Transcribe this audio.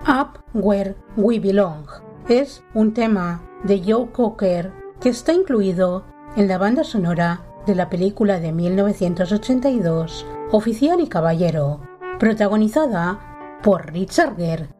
Up Where We Belong es un tema de Joe Cocker que está incluido en la banda sonora de la película de 1982 Oficial y Caballero, protagonizada por Richard Gere